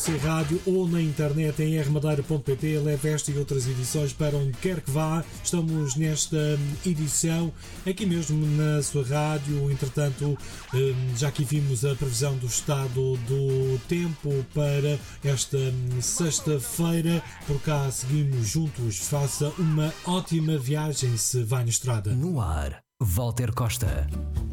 RC Rádio ou na internet em rmadeira.pt. Leve esta e outras edições para onde quer que vá. Estamos nesta edição aqui mesmo na sua rádio. Entretanto, já aqui vimos a previsão do estado do tempo para esta sexta-feira. Por cá seguimos juntos. Faça uma ótima viagem se vai na estrada. No ar, Walter Costa.